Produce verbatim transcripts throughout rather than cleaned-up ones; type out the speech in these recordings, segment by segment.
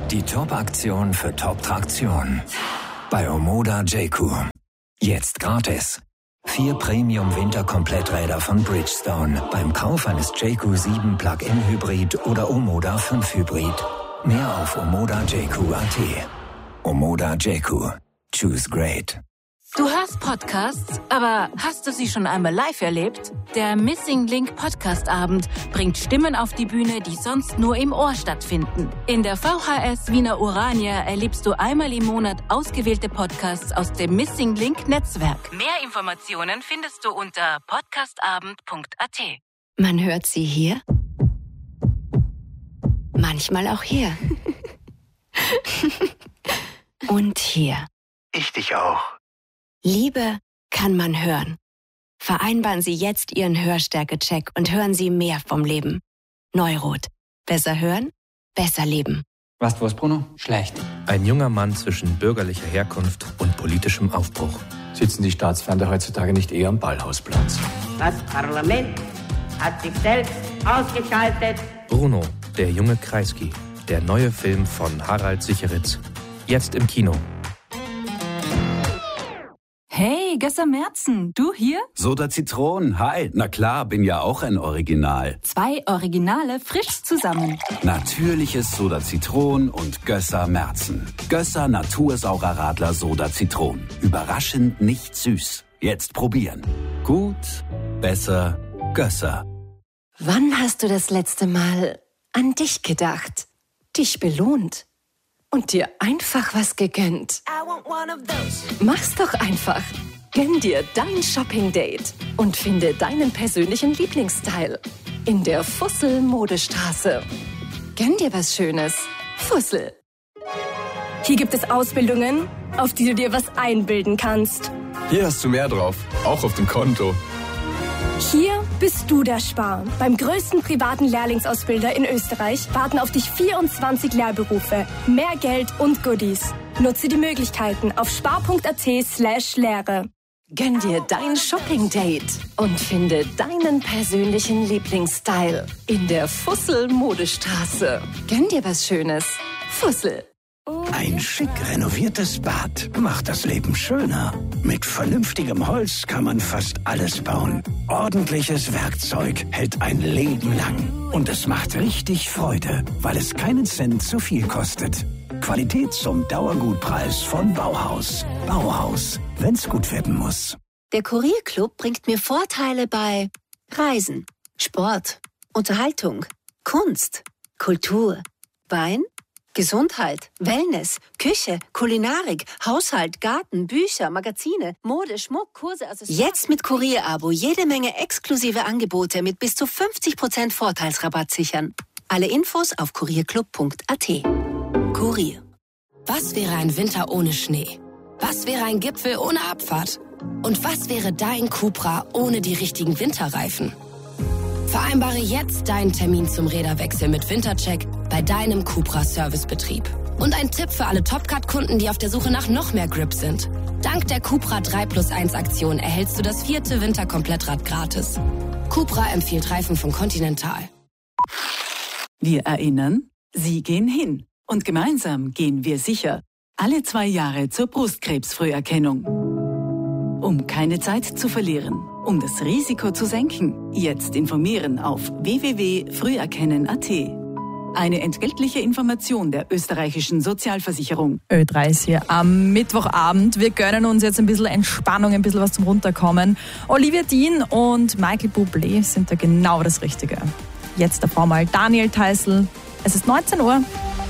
Die Top-Aktion für Top-Traktion. Bei Omoda J-Kur. Jetzt gratis. Vier Premium-Winter-Kompletträder von Bridgestone. Beim Kauf eines J-Kur sieben Plug-in-Hybrid oder Omoda fünf Hybrid. Mehr auf omoda j q punkt a t. Omoda J-Kur. Choose great. Du hörst Podcasts, aber hast du sie schon einmal live erlebt? Der Missing Link Podcast Abend bringt Stimmen auf die Bühne, die sonst nur im Ohr stattfinden. In der V H S Wiener Urania erlebst du einmal im Monat ausgewählte Podcasts aus dem Missing Link Netzwerk. Mehr Informationen findest du unter podcastabend punkt a t. Man hört sie hier, manchmal auch hier und hier. Ich dich auch. Liebe kann man hören. Vereinbaren Sie jetzt Ihren Hörstärke-Check und hören Sie mehr vom Leben. Neurot. Besser hören, besser leben. Weißt du was, Bruno? Schlecht. Ein junger Mann zwischen bürgerlicher Herkunft und politischem Aufbruch. Sitzen die Staatsfeinde heutzutage nicht eher am Ballhausplatz? Das Parlament hat sich selbst ausgeschaltet. Bruno, der junge Kreisky. Der neue Film von Harald Sicheritz. Jetzt im Kino. Hey, Gösser Merzen, du hier? Soda Zitron, hi. Na klar, bin ja auch ein Original. Zwei Originale frisch zusammen. Natürliches Soda Zitron und Gösser Merzen. Gösser Natursaurer Radler Soda Zitron. Überraschend nicht süß. Jetzt probieren. Gut, besser, Gösser. Wann hast du das letzte Mal an dich gedacht? Dich belohnt? Und dir einfach was gegönnt? Mach's doch einfach. Gönn dir dein Shopping-Date und finde deinen persönlichen Lieblingsstyle in der Fussel-Modestraße. Gönn dir was Schönes. Fussel. Hier gibt es Ausbildungen, auf die du dir was einbilden kannst. Hier hast du mehr drauf, auch auf dem Konto. Hier bist du der Spar. Beim größten privaten Lehrlingsausbilder in Österreich warten auf dich vierundzwanzig Lehrberufe, mehr Geld und Goodies. Nutze die Möglichkeiten auf spar punkt a t slash Lehre. Gönn dir dein Shopping-Date und finde deinen persönlichen Lieblingsstyle in der Fussel-Modestraße. Gönn dir was Schönes. Fussel. Ein schick renoviertes Bad macht das Leben schöner. Mit vernünftigem Holz kann man fast alles bauen. Ordentliches Werkzeug hält ein Leben lang. Und es macht richtig Freude, weil es keinen Cent zu viel kostet. Qualität zum Dauergutpreis von Bauhaus. Bauhaus, wenn's gut werden muss. Der Kurierclub bringt mir Vorteile bei Reisen, Sport, Unterhaltung, Kunst, Kultur, Wein, Gesundheit, Wellness, Küche, Kulinarik, Haushalt, Garten, Bücher, Magazine, Mode, Schmuck, Kurse, Accessoires. Jetzt mit Kurierabo jede Menge exklusive Angebote mit bis zu fünfzig Prozent Vorteilsrabatt sichern. Alle Infos auf kurierclub punkt a t. Kurier. Was wäre ein Winter ohne Schnee? Was wäre ein Gipfel ohne Abfahrt? Und was wäre dein Cupra ohne die richtigen Winterreifen? Vereinbare jetzt deinen Termin zum Räderwechsel mit Wintercheck bei deinem Cupra-Servicebetrieb. Und ein Tipp für alle Topcat-Kunden, die auf der Suche nach noch mehr Grip sind. Dank der Cupra drei plus eins Aktion erhältst du das vierte Winterkomplettrad gratis. Cupra empfiehlt Reifen von Continental. Wir erinnern, Sie gehen hin. Und gemeinsam gehen wir sicher. Alle zwei Jahre zur Brustkrebsfrüherkennung. Um keine Zeit zu verlieren, um das Risiko zu senken, jetzt informieren auf w w w punkt früherkennen punkt a t. Eine entgeltliche Information der österreichischen Sozialversicherung. Ö drei ist hier am Mittwochabend. Wir gönnen uns jetzt ein bisschen Entspannung, ein bisschen was zum Runterkommen. Olivia Dean und Michael Bublé sind da genau das Richtige. Jetzt davor mal Daniel Theißl. Es ist neunzehn Uhr.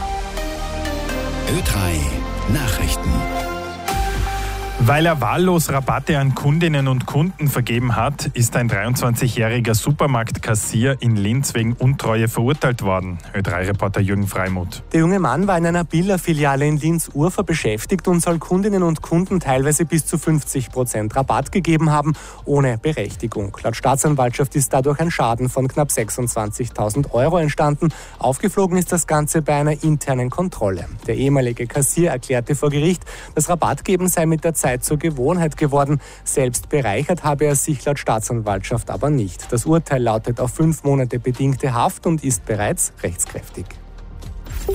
Ö drei Nachrichten. Weil er wahllos Rabatte an Kundinnen und Kunden vergeben hat, ist ein dreiundzwanzigjähriger Supermarktkassier in Linz wegen Untreue verurteilt worden. Ö drei Reporter Jürgen Freimuth. Der junge Mann war in einer Billa-Filiale in Linz-Urfer beschäftigt und soll Kundinnen und Kunden teilweise bis zu fünfzig Prozent Rabatt gegeben haben, ohne Berechtigung. Laut Staatsanwaltschaft ist dadurch ein Schaden von knapp sechsundzwanzigtausend Euro entstanden. Aufgeflogen ist das Ganze bei einer internen Kontrolle. Der ehemalige Kassier erklärte vor Gericht, das Rabattgeben sei mit der Zeit zur Gewohnheit geworden. Selbst bereichert habe er sich laut Staatsanwaltschaft aber nicht. Das Urteil lautet auf fünf Monate bedingte Haft und ist bereits rechtskräftig.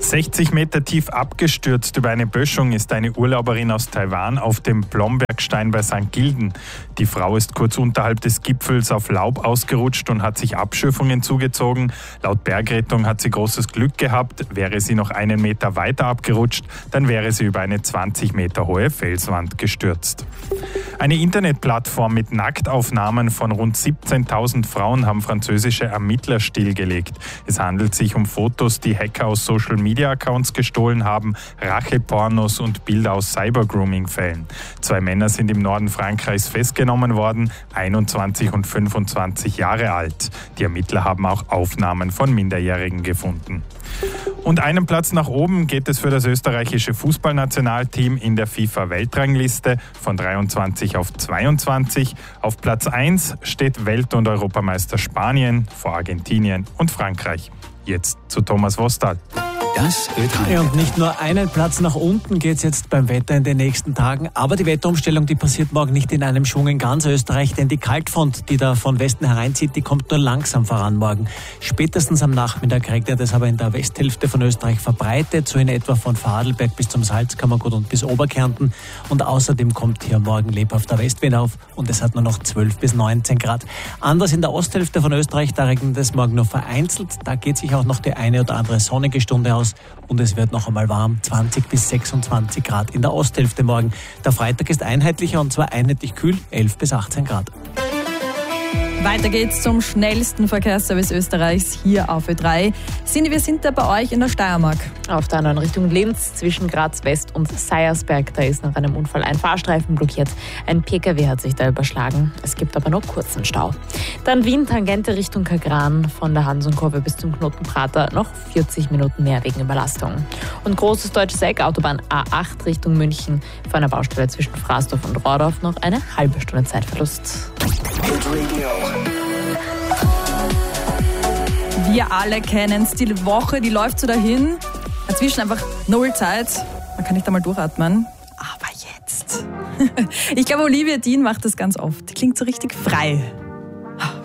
sechzig Meter tief abgestürzt über eine Böschung ist eine Urlauberin aus Taiwan auf dem Blombergstein bei Sankt Gilgen. Die Frau ist kurz unterhalb des Gipfels auf Laub ausgerutscht und hat sich Abschürfungen zugezogen. Laut Bergrettung hat sie großes Glück gehabt. Wäre sie noch einen Meter weiter abgerutscht, dann wäre sie über eine zwanzig Meter hohe Felswand gestürzt. Eine Internetplattform mit Nacktaufnahmen von rund siebzehntausend Frauen haben französische Ermittler stillgelegt. Es handelt sich um Fotos, die Hacker aus Social-Media-Accounts gestohlen haben, Rachepornos und Bilder aus Cyber-Grooming-Fällen. Zwei Männer sind im Norden Frankreichs festgenommen worden, einundzwanzig und fünfundzwanzig Jahre alt. Die Ermittler haben auch Aufnahmen von Minderjährigen gefunden. Und einen Platz nach oben geht es für das österreichische Fußballnationalteam in der FIFA-Weltrangliste von dreiundzwanzig auf zweiundzwanzig. Auf Platz eins steht Welt- und Europameister Spanien vor Argentinien und Frankreich. Jetzt zu Thomas Wostal. Das Ö drei. Und nicht nur einen Platz nach unten geht es jetzt beim Wetter in den nächsten Tagen. Aber die Wetterumstellung, die passiert morgen nicht in einem Schwung in ganz Österreich, denn die Kaltfront, die da von Westen hereinzieht, die kommt nur langsam voran morgen. Spätestens am Nachmittag regnet es aber in der Westhälfte von Österreich verbreitet, so in etwa von Vorarlberg bis zum Salzkammergut und bis Oberkärnten. Und außerdem kommt hier morgen lebhafter Westwind auf und es hat nur noch zwölf bis neunzehn Grad. Anders in der Osthälfte von Österreich, da regnet es morgen nur vereinzelt. Da geht sich auch noch die eine oder andere sonnige Stunde aus. Und es wird noch einmal warm, zwanzig bis sechsundzwanzig Grad in der Osthälfte morgen. Der Freitag ist einheitlicher und zwar einheitlich kühl, elf bis achtzehn Grad. Weiter geht's zum schnellsten Verkehrsservice Österreichs hier auf Ö drei. Cindy, wir sind da bei euch in der Steiermark. Auf der anderen Richtung Linz zwischen Graz West und Seiersberg. Da ist nach einem Unfall ein Fahrstreifen blockiert. Ein Pkw hat sich da überschlagen. Es gibt aber noch kurzen Stau. Dann Wien, Tangente Richtung Kagran. Von der Hansonkurve bis zum Knoten Prater noch vierzig Minuten mehr wegen Überlastung. Und großes deutsches Eck, Autobahn A acht Richtung München. Vor einer Baustelle zwischen Fraßdorf und Rohrdorf noch eine halbe Stunde Zeitverlust. Wir alle kennen es, die Woche, die läuft so dahin. Dazwischen einfach null Zeit. Man kann nicht einmal durchatmen. Aber jetzt. Ich glaube, Olivia Dean macht das ganz oft. Die klingt so richtig frei.